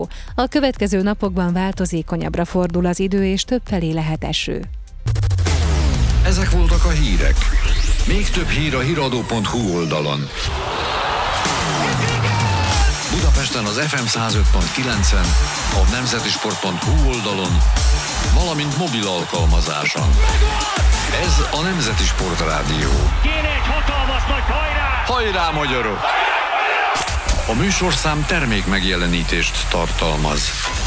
A következő napokban változékonyabbra fordul az idő, és többfelé lehet eső. Ezek voltak a hírek. Még több hír a hiradó.hu oldalon. Budapesten az FM 105.9-en, a nemzetisport.hu oldalon, valamint mobil alkalmazáson. Ez a Nemzeti Sport Rádió. Kéne egy hatalmas nagy hajrá! Hajrá, magyarok! A műsorszám termék megjelenítést tartalmaz.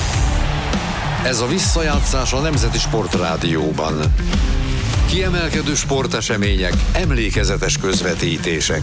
Ez a visszajátszás a Nemzeti Sport Rádióban. Kiemelkedő sportesemények, emlékezetes közvetítések.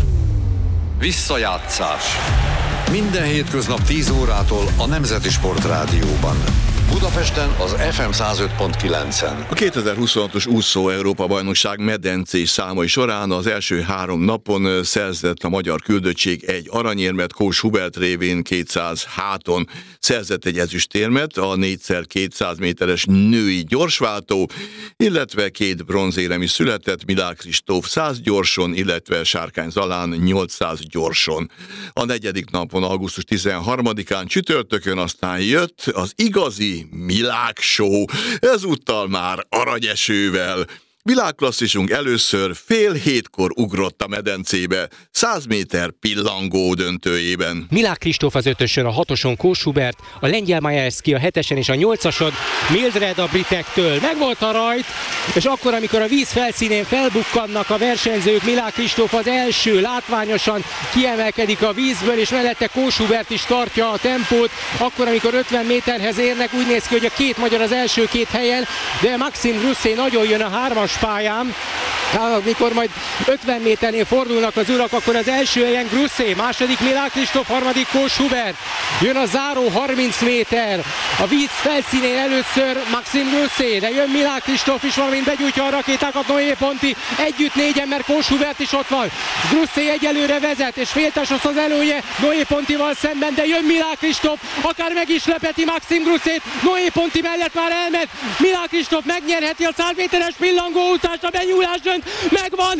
Visszajátszás. Minden hétköznap 10 órától a Nemzeti Sport Rádióban. Budapesten az FM 105.9-en. A 2026-os úszó Európa-bajnokság medencés számai során az első 3 napon szerzett a magyar küldöttség egy aranyérmet, Kós Hubert révén 200 háton szerzett egy ezüstérmet, a 4x200 méteres női gyorsváltó, illetve 2 bronzérem is született, Milák Kristóf 100 gyorson, illetve Sárkány Zalán 800 gyorson. A 4. napon, augusztus 13-án csütörtökön aztán jött az igazi Milák show, ezúttal már aranyesővel. Világklasszisunk először 6:30 ugrott a medencébe, 100 méter pillangó döntőjében. Milák Kristóf az 5-ösön, a 6-oson Kós Hubert, a lengyel Majerszki a 7-esen és a 8-ason Mildred a britektől. Megvolt a rajt, és akkor, amikor a víz felszínén felbukkannak a versenyzők, Milák Kristóf az első, látványosan kiemelkedik a vízből, és mellette Kós Hubert is tartja a tempót. Akkor, amikor 50 méterhez érnek, úgy néz ki, hogy a 2 magyar az első 2 helyen, de Maxime Grousset nagyon jön a 3-as pályán. Mikor majd 50 méternél fordulnak az urak, akkor az első helyen Grousset, második Milák Kristóf, harmadik Kós Hubert. Jön a záró 30 méter. A víz felszínén először Maxime Grousset, de jön Milák Kristóf is, valamint begyújtja a rakétákat Noé Ponti. Együtt 4-en, mert Kós Hubert is ott van. Grousset egyelőre vezet, és félteshoz az előnye Noé Pontival szemben, de jön Milák Kristóf, akár meg is lepeti Maxime Grousset. Noé Ponti mellett már elment. Milák Kristóf megnyerheti a 100 méteres pillangóúszást, a benyúlás dönt, megvan,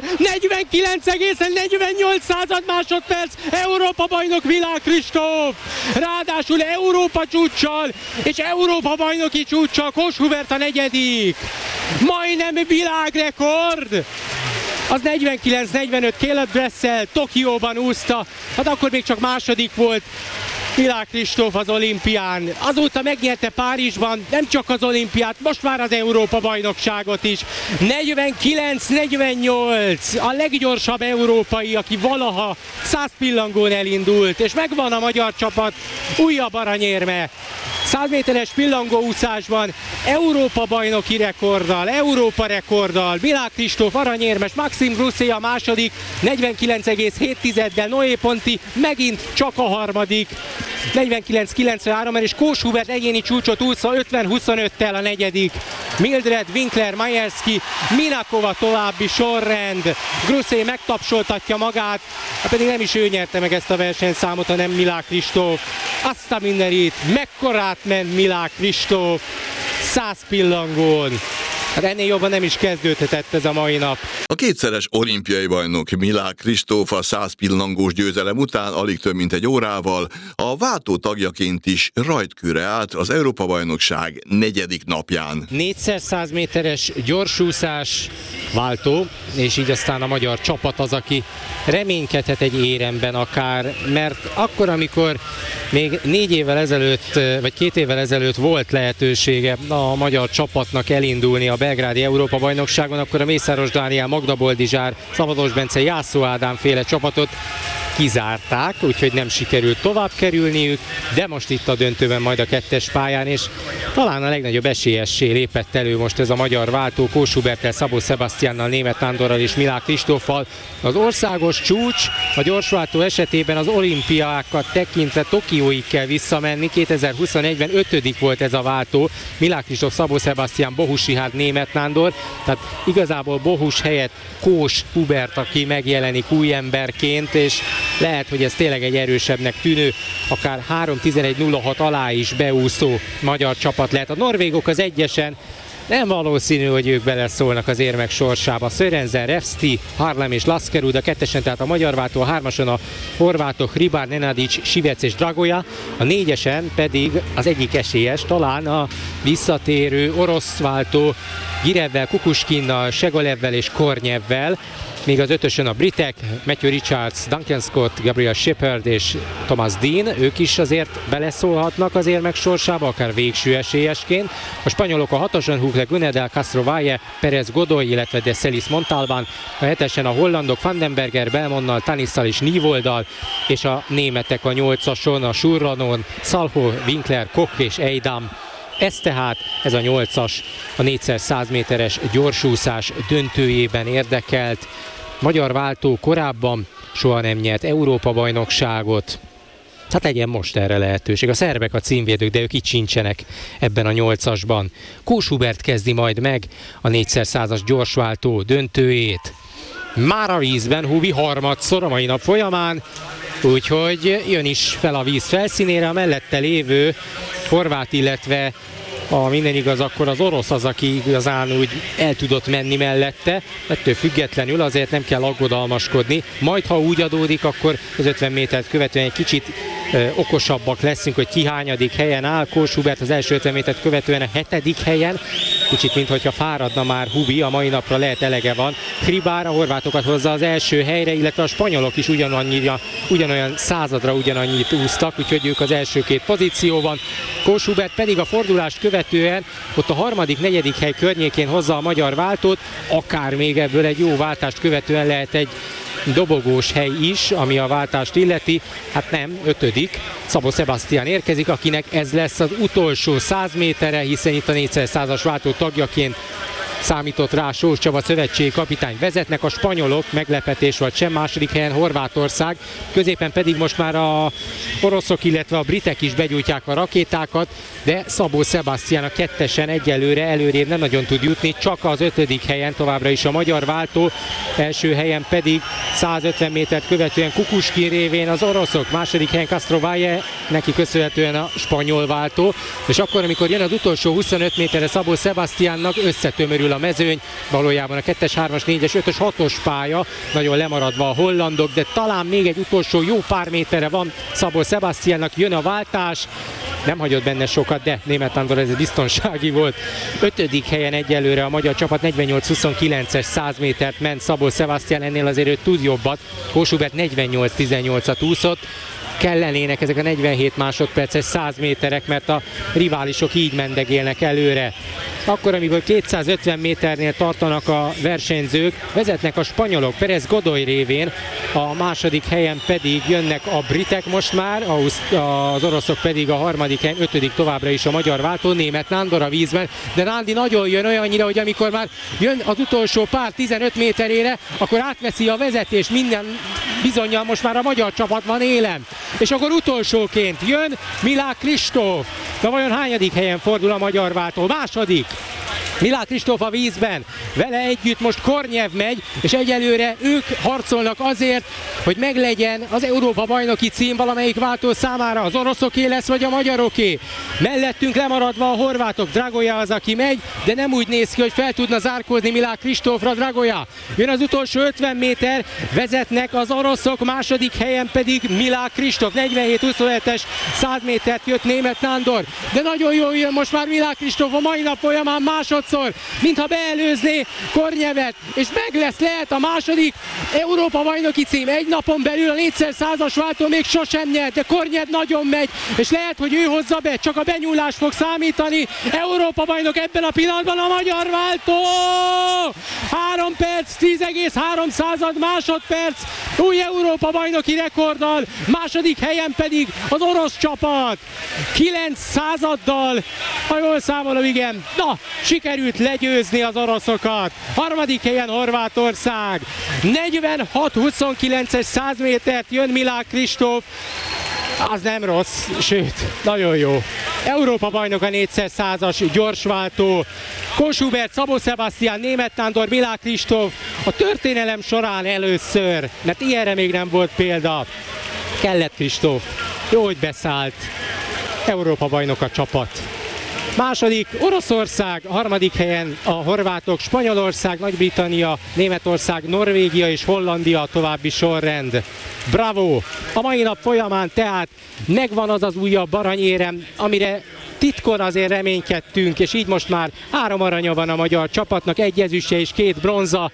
49,48 másodperc, Európa bajnok Milák Kristóf. Ráadásul Európa csúccsal és Európa bajnoki csúccsal Kós Hubert a 4. Majdnem világrekord! Az 49-45 Caleb Dressel Tokióban úszta, hát akkor még csak második volt Milák Kristóf az olimpián. Azóta megnyerte Párizsban nem csak az olimpiát, most már az Európa-bajnokságot is. 49-48, a leggyorsabb európai, aki valaha 100 pillangón elindult, és megvan a magyar csapat újabb aranyérme. 100 méteres pillangóúszásban Európa-bajnoki rekorddal, Európa rekorddal, Milák Kristóf aranyérmes, Maxime Grousset a második, 49,7-del, Noé Ponti megint csak a harmadik, 49-93-en, és Kós Hubert egyéni csúcsot úszva 50-25-tel a 4. Mildred, Winkler, Majerszki, Minakova további sorrend. Grousset megtapsoltatja magát, pedig nem is ő nyerte meg ezt a versenyszámot, hanem Milák Kristóf. Azt a mindenit, mekkorát ment Milák Kristóf 100 pillangón. Hát ennél jobban nem is kezdődhetett ez a mai nap. A kétszeres olimpiai bajnok Milák Kristóf a 100 pillangós győzelem után alig több mint egy órával a váltó tagjaként is rajtkőre állt az Európa-bajnokság 4. napján. 4x100 méteres gyorsúszás váltó, és így aztán a magyar csapat az, aki reménykedhet egy éremben akár, mert akkor, amikor még 4 évvel ezelőtt, vagy 2 évvel ezelőtt volt lehetősége a magyar csapatnak elindulni a belgrádi Európa-bajnokságon, akkor a Mészáros Dániel, Magda Boldizsár, Szabados Bence, Jászó Ádám féle csapatot kizárták, úgyhogy nem sikerült tovább kerülniük, de most itt a döntőben majd a 2-es pályán, és talán a legnagyobb esélyessé lépett elő most ez a magyar váltó, Kós Huberttel, Szabó Sebastiánnal, Németh Nándorral és Milák Kristóffal. Az országos csúcs a gyorsváltó esetében az olimpiákat tekintve Tokióig kell visszamenni, 2021-ben 5. volt ez a váltó, Milák Kristóf, Szabó Sebastián, Bohus Richárd, Németh Nándor, tehát igazából Bohus helyett Kós Hubert, aki megjelenik új emberként, és lehet, hogy ez tényleg egy erősebbnek tűnő, akár 3:11:06 alá is beúszó magyar csapat lehet. A norvégok az 1-esen nem valószínű, hogy ők beleszólnak az érmek sorsába. Sörensen, Revsty, Harlem és Laskerud, a kettesen, tehát a magyar váltó, a hármason a horvátok Hribár, Nenadic, Sivec és Dragoja, a négyesen pedig az egyik esélyes, talán a visszatérő orosz váltó Girevvel, Kukushkinnal, Segolevvel és Kornyevvel, még az ötösön a britek, Matthew Richards, Duncan Scott, Gabriel Shepard és Thomas Dean, ők is azért beleszólhatnak az érmek sorsába, akár végső esélyesként. A spanyolok a hatoson Hugle, Gunedel, Castro Valle, Perez Godoy, illetve de Celis Montalban, a hetesen a hollandok Vandenberger, Belmonnal, Tanisszal és Nívóddal, és a németek a nyolcason, a Surlanon, Salho, Winkler, Koch és Eidam. Ez tehát, ez a 8-as, a 4x100 méteres gyorsúszás döntőjében érdekelt. Magyar váltó korábban soha nem nyert Európa-bajnokságot. Hát legyen most erre lehetőség. A szerbek a címvédők, de ők itt sincsenek ebben a 8-asban. Kós Hubert kezdi majd meg a 4x100-as gyorsváltó döntőjét. Már a vízben Hubi harmadszor a mai nap folyamán, úgyhogy jön is fel a víz felszínére, a mellette lévő horvát, illetve ha minden igaz, akkor az orosz az, aki igazán úgy el tudott menni mellette, ettől függetlenül azért nem kell aggodalmaskodni. Majd, ha úgy adódik, akkor az 50 métert követően egy kicsit okosabbak leszünk, hogy ki hányadik helyen áll. Kós Hubert az első 50 métert követően a 7. helyen, kicsit minthogyha fáradna már Hubi, a mai napra lehet elege van. Hribár a horvátokat hozza az első helyre, illetve a spanyolok is ugyanolyan századra ugyanannyit úsztak, úgyhogy ők az első két pozícióban. Kós Hubert pedig a fordulást követően ott a harmadik, negyedik hely környékén hozza a magyar váltót, akár még ebből egy jó váltást követően lehet egy dobogós hely is, ami a váltást illeti. Hát nem, 5. Szabó Sebastian érkezik, akinek ez lesz az utolsó 100 méterre, hiszen itt a 4x100-as váltó tagjaként számított rá Sós Csaba szövetségi kapitány. Vezetnek a spanyolok, meglepetés vagy sem, második helyen Horvátország, középen pedig most már a oroszok, illetve a britek is begyújtják a rakétákat, de Szabó Sebastian a kettesen egyelőre előrébb nem nagyon tud jutni, csak az 5. helyen továbbra is a magyar váltó, első helyen pedig 150 métert követően Kukushkin révén az oroszok, második helyen Castro Valle, neki köszönhetően a spanyol váltó, és akkor, amikor jön az utolsó 25 méterre Szabó Sebastiannak, összetömörül a mezőny, valójában a 2-es, 3-as, 4-es, 5-ös, 6-os pálya, nagyon lemaradva a hollandok, de talán még egy utolsó jó pár méterre van Szabó Sebastiannak, jön a váltás, nem hagyott benne sokat, de Németh Nándor ez biztonsági volt. 5. helyen egyelőre a magyar csapat, 48-29-es 100 métert ment Szabó Sebastian, ennél azért ő tud jobbat, Kós Hubert 48-18-at úszott, kellenének ezek a 47 másodperces 100 méterek, mert a riválisok így mendegélnek előre. Akkor, amikor 250 méternél tartanak a versenyzők, vezetnek a spanyolok Perez Godoy révén, a második helyen pedig jönnek a britek most már, az oroszok pedig a harmadik helyen, 5. továbbra is a magyar váltó, Németh Nándor a vízben, de Nándi nagyon jön olyannyira, hogy amikor már jön az utolsó pár 15 méterére, akkor átveszi a vezetés, minden bizonnyal most már a magyar csapat van élen. És akkor utolsóként jön Milák Kristóf. De vajon hányadik helyen fordul a magyar váltó? Második. Milák Kristóf a vízben, vele együtt most Kornyev megy, és egyelőre ők harcolnak azért, hogy meglegyen az Európa-bajnoki cím valamelyik váltó számára, az oroszoké lesz, vagy a magyaroké. Mellettünk lemaradva a horvátok, Dragoja az, aki megy, de nem úgy néz ki, hogy fel tudna zárkózni Milák Kristófra. Dragoja. Jön az utolsó 50 méter, vezetnek az oroszok, második helyen pedig Milák Kristóf, 47-27-es 100 métert jött Németh Nándor, de nagyon jól jön most már Milák Kristóf a mai nap folyamán másodszor, mintha beelőzné Kornyevet, és meg lesz, lehet a második Európa-bajnoki cím. Egy napon belül a 4x100-as váltó még sosem nyert, de Kornyev nagyon megy, és lehet, hogy ő hozza be, csak a benyúlás fog számítani. Európa-bajnok ebben a pillanatban a magyar váltó! 3 perc, 10,3 másodperc, új Európa-bajnoki rekorddal, második helyen pedig az orosz csapat. 9 századdal, ha jól számolom, igen, na, sikerült legyőzni az oroszokat. Harmadik helyen Horvátország. 46-29-es 100 métert jön Milák Kristóf. Az nem rossz, sőt, nagyon jó. Európa-bajnok a 4x100-as gyorsváltó. Kós Hubert, Szabó Sebastian, Németh Nándor, Milák Kristóf a történelem során először, mert ilyenre még nem volt példa. Kellett Kristóf. Jó, hogy beszállt. Európa-bajnok a csapat. Második Oroszország, a harmadik helyen a horvátok, Spanyolország, Nagy-Britannia, Németország, Norvégia és Hollandia a további sorrend. Bravo! A mai nap folyamán tehát megvan az az újabb aranyérem, amire titkon azért reménykedtünk, és így most már 3 aranya van a magyar csapatnak, 1 ezüstje és 2 bronza.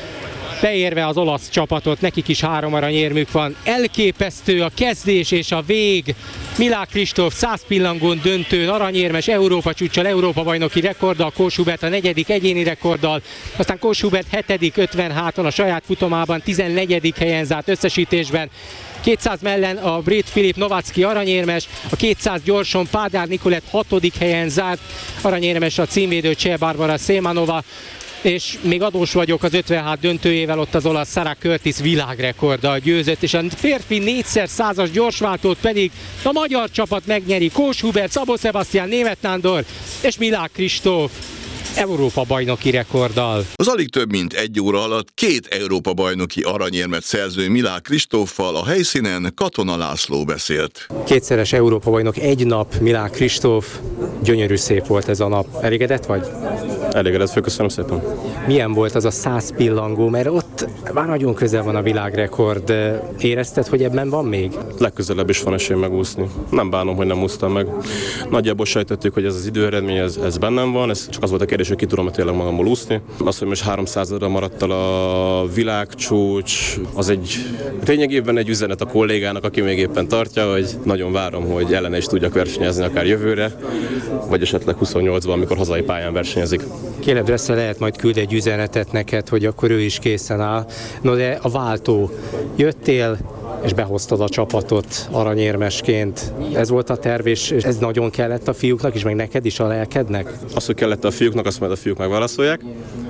Beérve az olasz csapatot, nekik is 3 aranyérmük van. Elképesztő a kezdés és a vég. Milák Kristóf 100 pillangón döntőn aranyérmes, Európa csúccsal, Európa bajnoki rekorddal, Kós Hubert a 4. egyéni rekorddal, aztán Kós Hubert 7. 50 háton a saját futamában 14. helyen zárt összesítésben. 200 mellen a brit Filip Novacki aranyérmes, a 200 gyorson Pádár Nikolett 6. helyen zárt, aranyérmes a címvédő Cseh Barbara Szémanova, és még adós vagyok az 56 döntőjével, ott az olasz Sarah Curtis világrekorddal győzött, és a férfi 4x100-as gyorsváltót pedig a magyar csapat megnyeri. Kós Hubert, Szabó Sebastian, Németh Nándor és Milák Kristóf Európa-bajnoki rekorddal. Az alig több mint 1 óra alatt 2 Európa-bajnoki aranyérmet szerző Milák Kristóffal a helyszínen Katona László beszélt. 2-szeres Európa-bajnok egy nap, Milák Kristóf, gyönyörű szép volt ez a nap. Elégedett vagy? Elégedett, köszönöm szépen. Milyen volt az a 100 pillangó, mert ott már nagyon közel van a világrekord. Érezted, hogy ebben van még? Legközelebb is van esély megúszni. Nem bánom, hogy nem úsztam meg. Nagyjából sejtettük, hogy ez az időeredmény, ez bennem van, ez csak az volt a kérdés, hogy ki tudom tényleg magamból úszni. Az, hogy most 300-ra maradt el a világcsúcs, az egy lényegében egy üzenet a kollégának, aki még éppen tartja, hogy nagyon várom, hogy ellene is tudjak versenyezni akár jövőre, vagy esetleg 28-ban, amikor hazai pályán versenyezik. Caleb Dressel lehet majd küld egy üzenetet neked, hogy akkor ő is készen áll. No, de a váltó. Jöttél, és behoztad a csapatot aranyérmesként. Ez volt a terv, és ez nagyon kellett a fiúknak is, meg neked is, a lelkednek? Az, hogy kellett a fiúknak, azt majd a fiúk megválaszolják.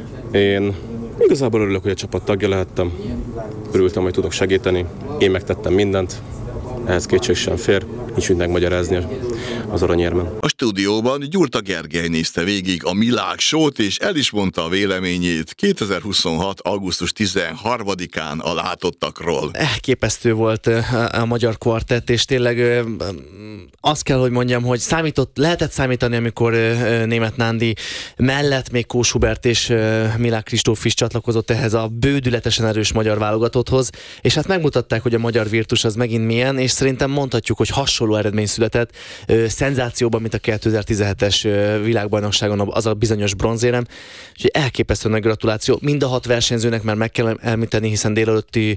Én igazából örülök, hogy a csapat tagja lehettem. Örültem, hogy tudok segíteni. Én megtettem mindent. Ehhez kétség sem fér. Nincs mit megmagyarázni az aranyérmen. A stúdióban Gyurta Gergely nézte végig a Milák Show-t, és el is mondta a véleményét 2026. augusztus 13-án a látottakról. Elképesztő volt a magyar kvartett, és tényleg azt kell, hogy mondjam, hogy lehetett számítani, amikor Németh Nándi mellett még Kós Hubert és Milák Kristóf is csatlakozott ehhez a bődületesen erős magyar válogatotthoz, és hát megmutatták, hogy a magyar virtus az megint milyen, és szerintem mondhatjuk, hogy hasonló eredmény született, szenzációban, mint a 2017-es világbajnokságon az a bizonyos bronzérem. Úgyhogy elképesztő nagy gratuláció mind a 6 versenyzőnek, mert meg kell említeni, hiszen délelőtti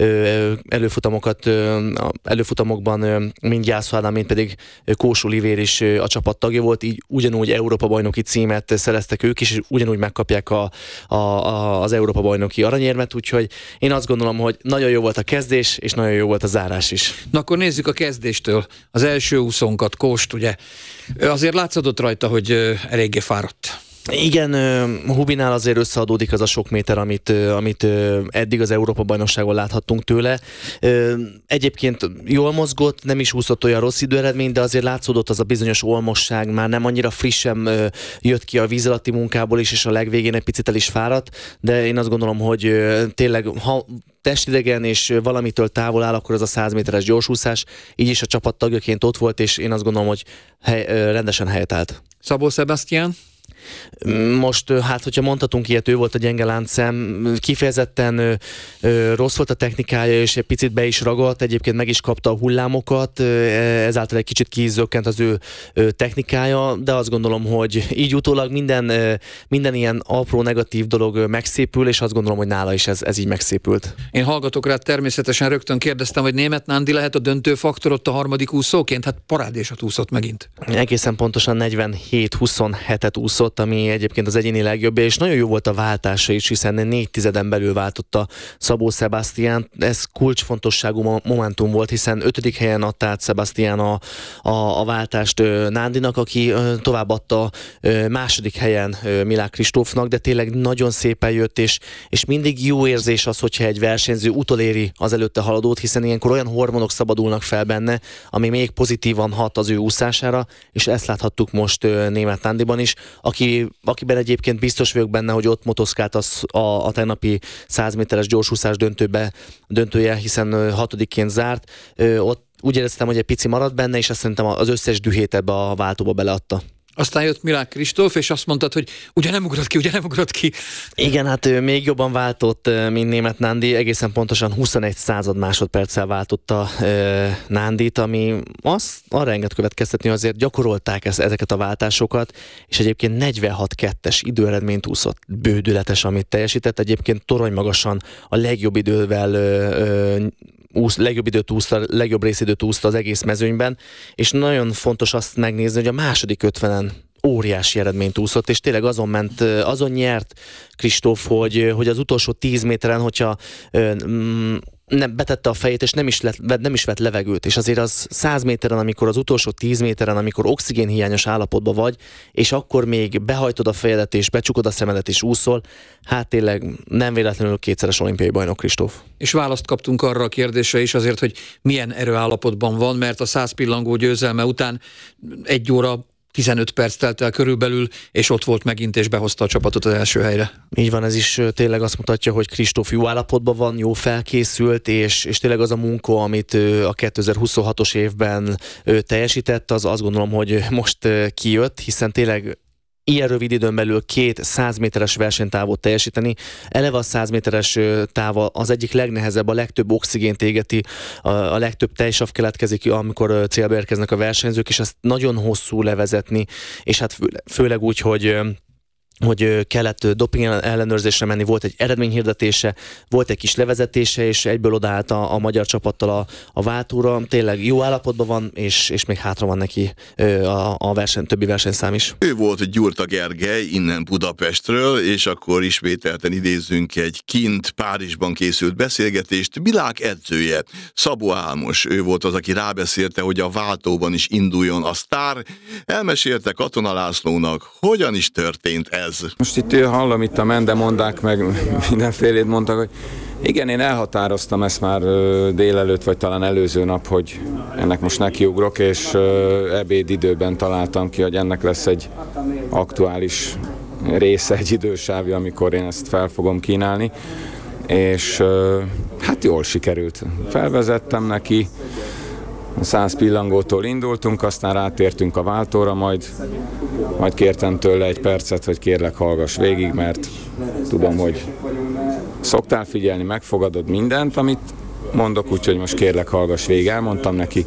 előfutamokban mind Jászó Ádám, mind pedig Kós Olivér is a csapat tagja volt, így ugyanúgy Európa-bajnoki címet szereztek ők is, és ugyanúgy megkapják az Európa-bajnoki aranyérmet, úgyhogy én azt gondolom, hogy nagyon jó volt a kezdés, és nagyon jó volt a zárás is. Na akkor nézzük a kezdéstől. Az első úszónkat, Kóst, ugye. Azért látszódott rajta, hogy eléggé fáradt. Igen, Hubinál azért összeadódik az a sok méter, amit eddig az Európa-bajnokságon láthattunk tőle. Egyébként jól mozgott, nem is úszott olyan rossz időeredmény, de azért látszódott az a bizonyos olmosság, már nem annyira frissen jött ki a víz alatti munkából is, és a legvégén egy picit el is fáradt, de én azt gondolom, hogy tényleg, ha testidegen és valamitől távol áll, akkor ez a 100 méteres gyorsúszás, így is a csapat tagjaként ott volt, és én azt gondolom, hogy rendesen helyet állt. Szabó Sebastian? Most, hát hogyha mondhatunk ilyet, ő volt a gyenge láncszem, kifejezetten rossz volt a technikája, és egy picit be is ragadt, egyébként meg is kapta a hullámokat, ezáltal egy kicsit kizökkent az ő technikája, de azt gondolom, hogy így utólag minden ilyen apró negatív dolog megszépül, és azt gondolom, hogy nála is ez így megszépült. Én hallgatok rá, természetesen rögtön kérdeztem, hogy Németh Nándi lehet a döntő faktor ott a harmadik úszóként? Hát parádésat úszott megint. Egészen pontosan 47-27-et úszott, ami egyébként az egyéni legjobb, és nagyon jó volt a váltása is, hiszen 4/10 belül váltotta Szabó Sebastian. Ez kulcsfontosságú momentum volt, hiszen 5. helyen adta át Sebastian a váltást Nándinak, aki továbbadta 2. helyen Milák Kristófnak, de tényleg nagyon szépen jött, és mindig jó érzés az, hogyha egy versenyző utoléri az előtte haladót, hiszen ilyenkor olyan hormonok szabadulnak fel benne, ami még pozitívan hat az ő úszására, és ezt láthattuk most Németh Nándiban is, akiben egyébként biztos vagyok benne, hogy ott motoszkált a tegnapi 100 méteres gyorsúszás döntője, hiszen 6-ként zárt. Ott úgy éreztem, hogy egy pici maradt benne, és azt szerintem az összes dühét ebbe a váltóba beleadta. Aztán jött Milák Kristóf, és azt mondtad, hogy ugye nem ugrott ki. Igen, hát ő még jobban váltott, mint Németh Nándi, egészen pontosan 21 század másodperccel váltotta Nándit, ami arra enged következtetni, azért gyakorolták ezeket a váltásokat, és egyébként 46-2-es időeredményt úszott, bődületes, amit teljesített, egyébként toronymagasan a legjobb időt úszta, legjobb részidőt úszta az egész mezőnyben, és nagyon fontos azt megnézni, hogy a második 50-en óriási eredményt úszott, és tényleg azon nyert Kristóf, hogy az utolsó 10 méteren, hogyha nem betette a fejét, és nem is vett levegőt, és azért az 100 méteren, amikor az utolsó 10 méteren, amikor oxigénhiányos állapotban vagy, és akkor még behajtod a fejedet, és becsukod a szemedet, és úszol, hát tényleg nem véletlenül 2-szeres olimpiai bajnok Kristóf. És választ kaptunk arra a kérdésre is azért, hogy milyen erőállapotban van, mert a 100 pillangó győzelme után 1 óra 15 perc telt el körülbelül, és ott volt megint, és behozta a csapatot az első helyre. Így van, ez is tényleg azt mutatja, hogy Kristóf jó állapotban van, jó felkészült, és tényleg az a munka, amit a 2026-os évben teljesített, az azt gondolom, hogy most kijött, hiszen tényleg ilyen rövid időn belül 2 100 méteres versenytávot teljesíteni. Eleve a 100 méteres táv az egyik legnehezebb, a legtöbb oxigént égeti, a legtöbb tejsav keletkezik, amikor célba érkeznek a versenyzők, és ezt nagyon hosszú levezetni, és hát főleg úgy, hogy kellett doping ellenőrzésre menni, volt egy eredményhirdetése, volt egy kis levezetése, és egyből odaállt a magyar csapattal a váltóra. Tényleg jó állapotban van, és még hátra van neki a többi versenyszám is. Ő volt Gyurta Gergely innen Budapestről, és akkor ismételten idézzünk egy kint Párizsban készült beszélgetést. Milák edzője, Szabó Álmos, ő volt az, aki rábeszélte, hogy a váltóban is induljon a sztár. Elmesélte Katona Lászlónak, hogyan is történt ez. Most itt hallom itt a mendemondák, meg mindenfélét mondtak, hogy igen, én elhatároztam ezt már délelőtt, vagy talán előző nap, hogy ennek most nekiugrok, és ebédidőben találtam ki, hogy ennek lesz egy aktuális része, egy idősávja, amikor én ezt fel fogom kínálni, és hát jól sikerült. Felvezettem neki, 100 pillangótól indultunk, aztán rátértünk a váltóra, majd kértem tőle egy percet, hogy kérlek hallgass végig, mert tudom, hogy szoktál figyelni, megfogadod mindent, amit mondok, úgyhogy most kérlek hallgass végig, elmondtam neki.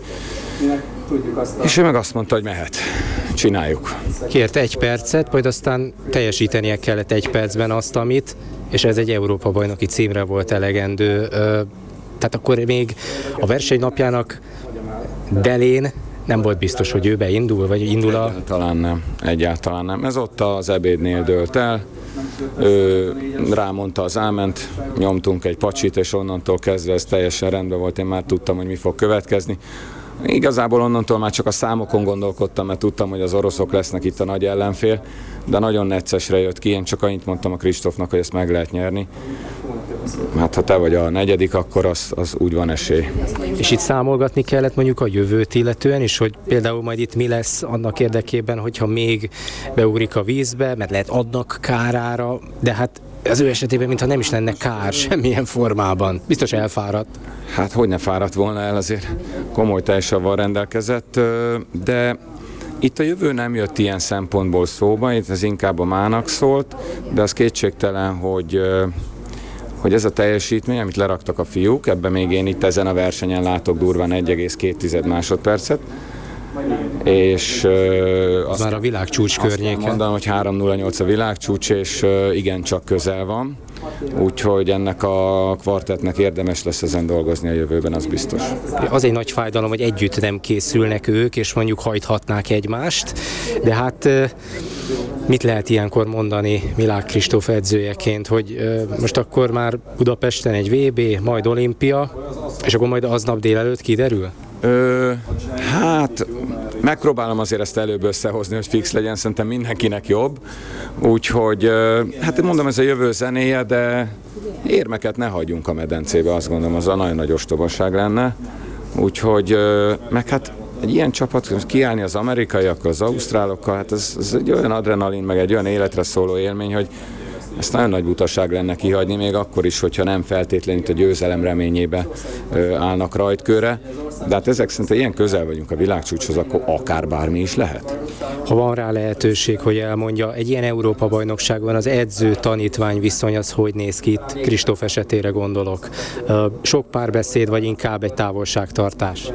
És ő meg azt mondta, hogy mehet. Csináljuk. Kért 1 percet, majd aztán teljesítenie kellett 1 percben azt, amit, és ez egy Európa-bajnoki címre volt elegendő. Tehát akkor még a versenynapjának delén nem volt biztos, hogy ő beindul, vagy indul a... Egyáltalán nem. Ez ott az ebédnél dőlt el. Ő rámondta az áment, nyomtunk egy pacsit, és onnantól kezdve ez teljesen rendben volt. Én már tudtam, hogy mi fog következni. Igazából onnantól már csak a számokon gondolkodtam, mert tudtam, hogy az oroszok lesznek itt a nagy ellenfél, de nagyon neccesre jött ki. Én csak annyit mondtam a Kristófnak, hogy ezt meg lehet nyerni. Hát ha te vagy a 4., akkor az úgy van esély. És itt számolgatni kellett mondjuk a jövőt illetően, és hogy például majd itt mi lesz annak érdekében, hogyha még beugrik a vízbe, mert lehet adnak kárára, de hát az ő esetében, mintha nem is lenne kár semmilyen formában. Biztos elfáradt. Hát hogy ne fáradt volna el, azért komoly tejsavval rendelkezett, de itt a jövő nem jött ilyen szempontból szóba, itt ez inkább a mának szólt, de az kétségtelen, hogy ez a teljesítmény, amit leraktak a fiúk, ebben még én itt ezen a versenyen látok durván 1,2 másodpercet, és az már a világcsúcs környéken. Mondanom, hogy 3.08 a világcsúcs, és igencsak közel van, úgyhogy ennek a kvartettnek érdemes lesz ezen dolgozni a jövőben, az biztos. Az egy nagy fájdalom, hogy együtt nem készülnek ők, és mondjuk hajthatnák egymást, de hát mit lehet ilyenkor mondani Milák Kristóf edzőjeként, hogy most akkor már Budapesten egy VB, majd olimpia, és akkor majd aznap délelőtt kiderül? Hát megpróbálom azért ezt előbb összehozni, hogy fix legyen, szerintem mindenkinek jobb, úgyhogy hát mondom, ez a jövő zenéje, de érmeket ne hagyjunk a medencébe, azt gondolom, az a nagyon nagy ostobaság lenne, úgyhogy meg hát egy ilyen csapat, kiállni az amerikaiakkal, az ausztrálokkal, hát ez egy olyan adrenalin, meg egy olyan életre szóló élmény, hogy ezt nagyon nagy butaság lenne kihagyni, még akkor is, hogyha nem feltétlenül a győzelem reményébe állnak rajtkőre. De hát ezek szerint, ha ilyen közel vagyunk a világcsúcshoz, akkor akár bármi is lehet. Ha van rá lehetőség, hogy elmondja, egy ilyen Európa-bajnokságon az edző-tanítvány viszony az hogy néz ki? Itt Kristóf esetére gondolok. Sok párbeszéd, vagy inkább egy távolságtartás?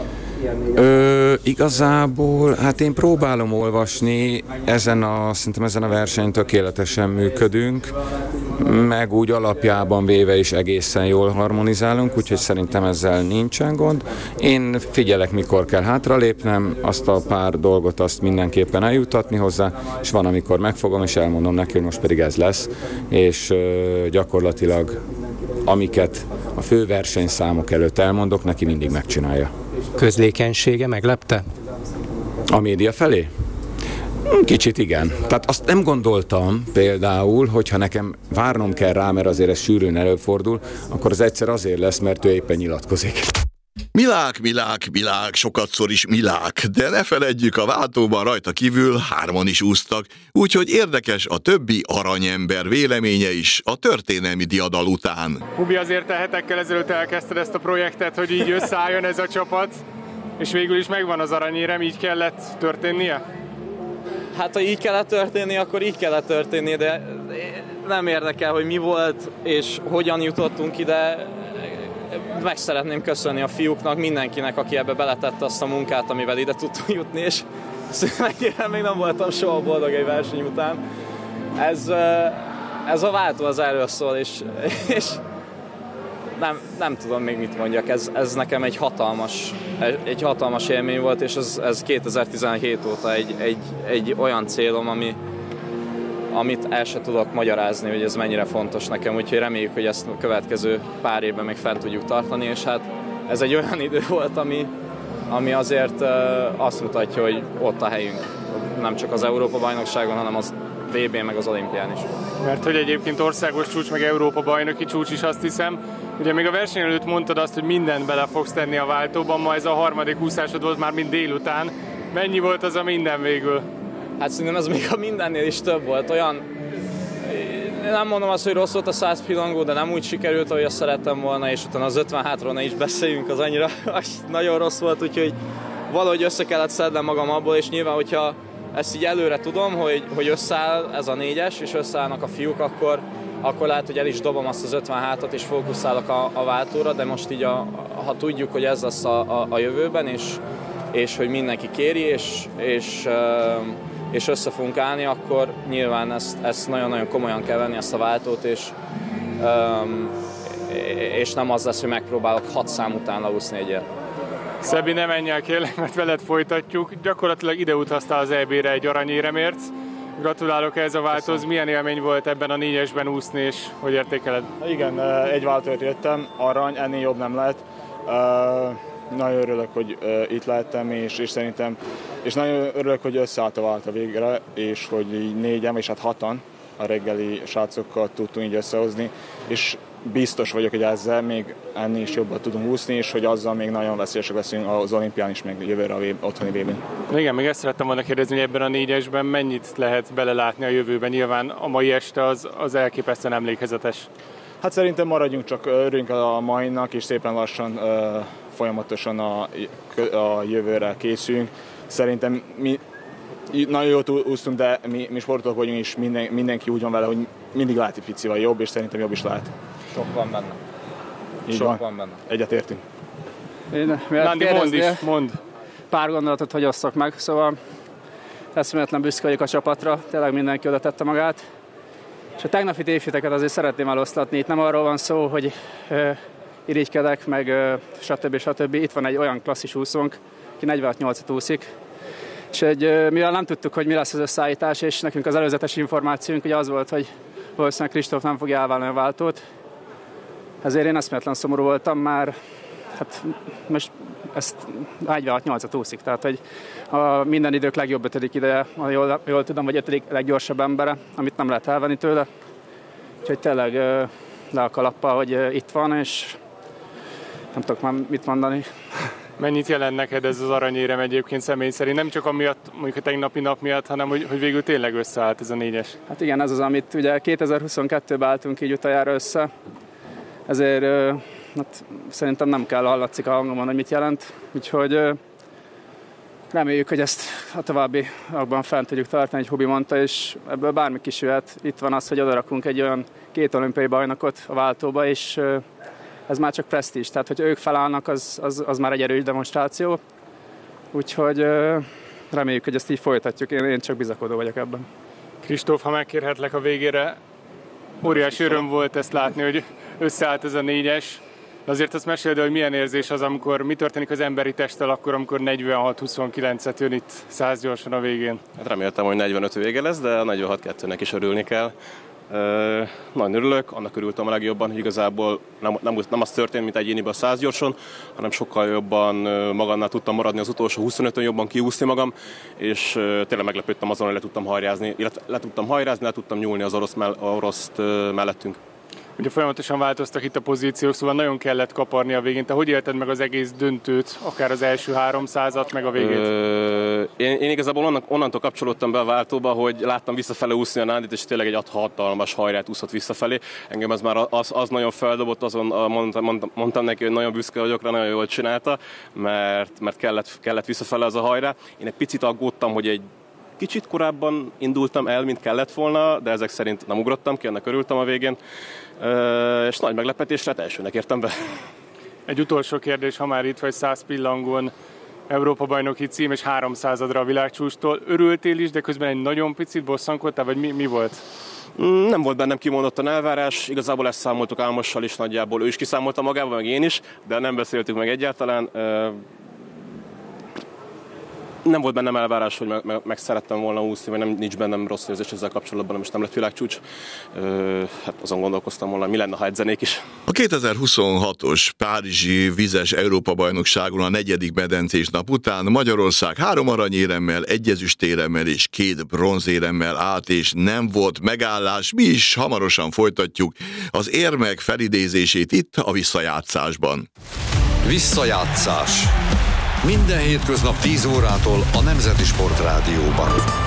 Igazából, hát én próbálom olvasni, szerintem ezen a versenyen tökéletesen működünk, meg úgy alapjában véve is egészen jól harmonizálunk, úgyhogy szerintem ezzel nincsen gond. Én figyelek, mikor kell hátralépnem, azt a pár dolgot azt mindenképpen eljutatni hozzá, és van, amikor megfogom, és elmondom neki, hogy most pedig ez lesz, és gyakorlatilag amiket a fő versenyszámok előtt elmondok, neki mindig megcsinálja. Közlékenysége meglepte? A média felé? Kicsit igen. Tehát azt nem gondoltam például, hogyha nekem várnom kell rá, mert azért ez sűrűn előfordul, akkor az egyszer azért lesz, mert ő éppen nyilatkozik. Milák, sokatszor is milák, de ne feledjük, a váltóban rajta kívül 3-an is úsztak, úgyhogy érdekes a többi aranyember véleménye is a történelmi diadal után. Hubi, azért te hetekkel ezelőtt elkezdted ezt a projektet, hogy így összeálljon ez a csapat, és végül is megvan az aranyérem, így kellett történnie? Hát ha így kellett történni, akkor így kellett történni, de nem érdekel, hogy mi volt és hogyan jutottunk ide. Meg szeretném köszönni a fiúknak, mindenkinek, aki ebbe beletette azt a munkát, amivel ide tudtunk jutni, és szüveggére még nem voltam soha boldog egy verseny után. Ez a váltó az erről szól, és nem tudom még mit mondjak, ez nekem egy hatalmas élmény volt, és ez 2017 óta egy olyan célom, amit el sem tudok magyarázni, hogy ez mennyire fontos nekem, úgyhogy reméljük, hogy ezt a következő pár évben még fent tudjuk tartani, és hát ez egy olyan idő volt, ami azért azt mutatja, hogy ott a helyünk, nem csak az Európa-bajnokságon, hanem az VB-n meg az olimpián is. Mert hogy egyébként országos csúcs, meg Európa-bajnoki csúcs is, azt hiszem. Ugye még a verseny előtt mondtad azt, hogy mindent bele fogsz tenni a váltóban, ma ez a harmadik úszásod volt már mind délután. Mennyi volt az a minden végül? Hát szerintem ez még a mindennél is több volt. Olyan, nem mondom azt, hogy rossz volt a 100 pillangó, de nem úgy sikerült, ahogy azt szerettem volna, és utána az 56-ról ne is beszéljünk, az annyira nagyon rossz volt, úgyhogy valahogy össze kellett szednem magam abból, és nyilván, hogyha ezt így előre tudom, hogy összeáll ez a 4-es, és összeállnak a fiúk, akkor lehet, hogy el is dobom azt az 56-ot, és fókuszálok a váltóra, de most így, ha tudjuk, hogy ez lesz a jövőben, és hogy mindenki kéri, és össze fogunk állni, akkor nyilván ezt nagyon-nagyon komolyan kell venni, ezt a váltót, és nem az lesz, hogy megpróbálok 6 szám után leúszni egyet. Szabi, ne menj el, kérlek, mert veled folytatjuk. Gyakorlatilag ide utaztál az EB-re egy aranyéremért. Gratulálok ehhez a váltóhoz. Milyen élmény volt ebben a 4-esben úszni, és hogy értékeled? Igen, egy váltóért jöttem, arany, ennél jobb nem lehet. Nagyon örülök, hogy itt lehettem, és szerintem, és nagyon örülök, hogy összeállt a váltó végre, és hogy így 4-en, és hát 6-an a reggeli srácokkal tudtunk így összehozni, és biztos vagyok, hogy ezzel még ennél is jobban tudunk úszni, és hogy azzal még nagyon veszélyesek leszünk az olimpián is, meg jövőre a otthoni VB-n. Igen, még ezt szerettem volna kérdezni, hogy ebben a 4-esben mennyit lehet belelátni a jövőben. Nyilván a mai este az elképesztően emlékezetes. Hát szerintem maradjunk, csak örüljünk a mainak, és szépen lassan, folyamatosan a jövőre készülünk. Szerintem mi nagyon jót úsztunk, de mi sportolók vagyunk, és mindenki úgy van vele, hogy mindig lehet egy picivel jobb, és szerintem jobb is lehet. Sok van benne. Sok van benne. Egyetértünk. Nándi, mondd. Pár gondolatot hagyosszak meg, szóval eszméletlen büszke vagyok a csapatra, tényleg mindenki oda tette magát. És a tegnapi tévhiteket azért szeretném eloszlatni. Itt nem arról van szó, hogy irigykedek, meg stb. Itt van egy olyan klasszis úszónk, aki 46-8-at úszik. És mivel nem tudtuk, hogy mi lesz az összeállítás, és nekünk az előzetes információnk ugye az volt, hogy valószínűleg Kristóf nem fogja elválni a váltót. Ezért én eszméletlen szomorú voltam már, hát most ezt 46-8-at úszik, tehát hogy a minden idők legjobb 5. ideje, jól tudom, vagy 5. leggyorsabb embere, amit nem lehet elvenni tőle. Úgyhogy tényleg le a kalappal, hogy itt van, és nem tudok már mit mondani. Mennyit jelent neked ez az aranyérem egyébként személy szerint? Nem csak amiatt, mondjuk a tegnapi nap miatt, hanem hogy végül tényleg összeállt ez a 4-es. Hát igen, ez az, amit ugye 2022-ben álltunk így utoljára össze. Ezért hát szerintem nem kell, hallatszik a hangomon, hogy mit jelent. Úgyhogy reméljük, hogy ezt a továbbiakban fent tudjuk tartani, egy Hubi mondta, és ebből bármi is jöhet. Itt van az, hogy odarakunk egy olyan 2 olimpiai bajnokot a váltóba, és ez már csak presztízs. Tehát, hogy ők felállnak, az már egy erős demonstráció. Úgyhogy reméljük, hogy ezt így folytatjuk. Én csak bizakodó vagyok ebben. Kristóf, ha megkérhetlek a végére, óriási öröm volt ezt látni, hogy összeállt ez a 4-es. De azért azt meséld, hogy milyen érzés az, amikor mi történik az emberi testtel akkor, amikor 46-29-et jön itt 100 gyorsan a végén? Hát reméltem, hogy 45 vége lesz, de a 46-2-nek is örülni kell. Nagyon örülök, annak örültem a legjobban, hogy igazából nem az történt, mint egyéniben a 100 gyorson, hanem sokkal jobban magamnál tudtam maradni az utolsó 25-ön, jobban kiúszni magam, és tényleg meglepődtem azon, hogy le tudtam nyúlni az oroszt mellettünk. Ugye folyamatosan változtak itt a pozíciók, szóval nagyon kellett kaparni a végén. Te hogy élted meg az egész döntőt, akár az első 300-at, meg a végét? Én igazából onnantól kapcsolódtam be a váltóba, hogy láttam visszafele úszni a Nándit, és tényleg egy hatalmas hajrát úszott visszafelé. Engem ez már az nagyon feldobott, azon mondtam neki, hogy nagyon büszke vagyok rá, nagyon jól csinálta, mert kellett visszafele az a hajrá. Én egy picit aggódtam, hogy egy kicsit korábban indultam el, mint kellett volna, de ezek szerint nem ugrottam ki, ennek örültem a végén. És nagy meglepetésre elsőnek értem be. Egy utolsó kérdés, ha már itt vagy 100 pillangón, Európa-bajnoki cím és 300-adra a világcsúcstól. Örültél is, de közben egy nagyon picit bosszankodtál, vagy mi volt? Nem volt bennem kimondottan elvárás, igazából ezt számoltuk Álmossal is nagyjából, ő is kiszámolta magával, meg én is, de nem beszéltük meg egyáltalán. Nem volt bennem elvárás, hogy meg szerettem volna úszni, vagy nincs bennem rossz érzés ezzel kapcsolatban, és nem lett világcsúcs. Hát azon gondolkoztam volna, mi lenne, ha edzenék is. A 2026-os párizsi vizes Európa-bajnokságon a 4. medencés nap után Magyarország 3 aranyéremmel, 1 ezüstéremmel és 2 bronzéremmel állt, és nem volt megállás. Mi is hamarosan folytatjuk az érmek felidézését itt a visszajátszásban. Visszajátszás. Minden hétköznap 10 órától a Nemzeti Sport Rádióban.